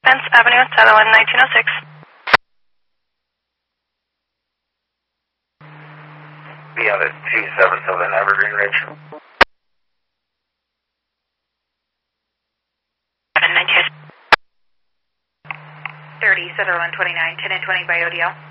Spence Avenue, Sutherland, 1906. Be on the G7 Southern Evergreen Ridge. 30 Sutherland 29, 10 and 20 by ODL.